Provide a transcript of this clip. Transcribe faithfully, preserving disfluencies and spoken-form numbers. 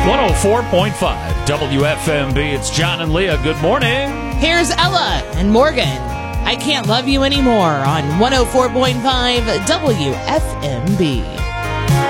one oh four point five W F M B. It's John and Leah. Good morning. Here's Ella and Morgan. I Can't Love You Anymore on one oh four point five W F M B.